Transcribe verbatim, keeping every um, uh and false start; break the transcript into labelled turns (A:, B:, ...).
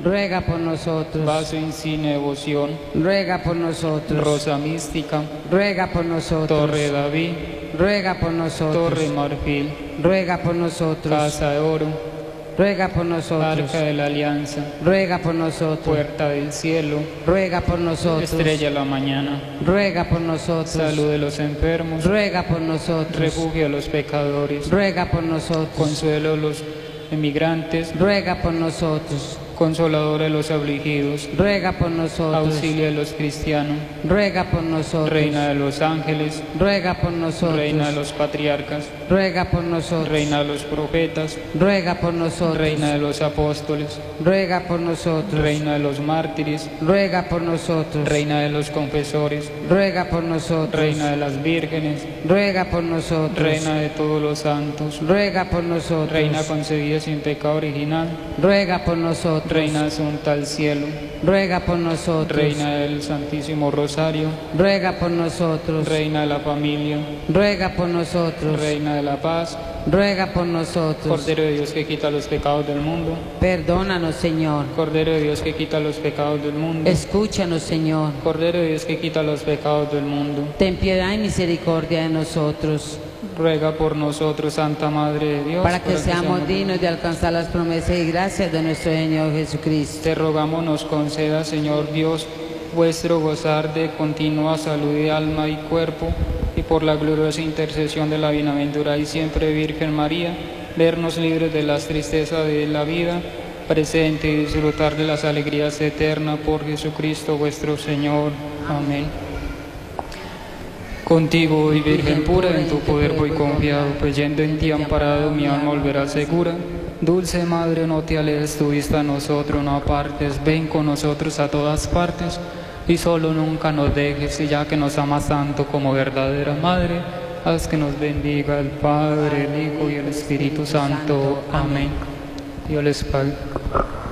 A: ruega por nosotros.
B: Vaso insigne de devoción,
A: ruega por nosotros.
B: rosa mística,
A: ruega por nosotros.
B: torre de David,
A: ruega por nosotros.
B: torre marfil,
A: ruega por nosotros.
B: casa de oro,
A: ruega por nosotros.
B: arca de la alianza,
A: ruega por nosotros.
B: puerta del cielo,
A: ruega por nosotros.
B: estrella de la mañana,
A: ruega por nosotros.
B: salud de los enfermos,
A: ruega por nosotros.
B: refugio de los pecadores,
A: ruega por nosotros.
B: consuelo de los emigrantes,
A: ruega por nosotros.
B: consolador de los afligidos,
A: ruega por nosotros.
B: auxilio de los cristianos,
A: ruega por nosotros.
B: reina de los ángeles,
A: ruega por nosotros.
B: reina de los patriarcas,
A: ruega por nosotros.
B: reina de los profetas,
A: ruega por nosotros.
B: reina de los apóstoles,
A: ruega por nosotros.
B: reina de los mártires,
A: ruega por nosotros.
B: reina de los confesores,
A: ruega por nosotros.
B: reina de las vírgenes,
A: ruega por nosotros.
B: reina de todos los santos,
A: ruega por nosotros.
B: reina concebida sin pecado original,
A: ruega por nosotros.
B: reina asunta al cielo,
A: ruega por nosotros.
B: reina del Santísimo Rosario,
A: ruega por nosotros.
B: reina de la familia,
A: ruega por nosotros.
B: reina de la paz,
A: ruega por nosotros.
B: Cordero de Dios que quita los pecados del mundo,
A: Perdónanos, Señor.
B: Cordero de Dios que quita los pecados del mundo,
A: Escúchanos, Señor.
B: Cordero de Dios que quita los pecados del mundo,
A: Ten piedad y misericordia de nosotros,
B: ruega por nosotros, Santa Madre de Dios,
A: para que seamos dignos de alcanzar las promesas y gracias de nuestro Señor Jesucristo.
B: Te rogamos nos conceda, Señor Dios, vuestro gozar de continua salud de alma y cuerpo, y por la gloriosa intercesión de la bienaventurada y siempre Virgen María, vernos libres de las tristezas de la vida presente y disfrutar de las alegrías eternas por Jesucristo vuestro Señor. Amén. Contigo, hoy Virgen pura, en tu poder voy confiado, pues yendo en ti amparado, mi alma volverá segura. Dulce Madre, no te alejes tu vista a nosotros, no apartes, ven con nosotros a todas partes, y solo nunca nos dejes, y ya que nos amas tanto como verdadera Madre, haz que nos bendiga el Padre, el Hijo y el Espíritu Santo. Amén. Dios les pague.